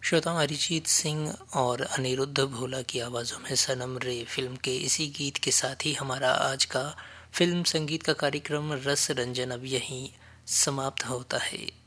श्रोताओं, अरिजीत सिंह और अनिरुद्ध भोला की आवाज़ों में सनम रे फिल्म के इसी गीत के साथ ही हमारा आज का फिल्म संगीत का कार्यक्रम रस रंजन अब यहीं समाप्त होता है।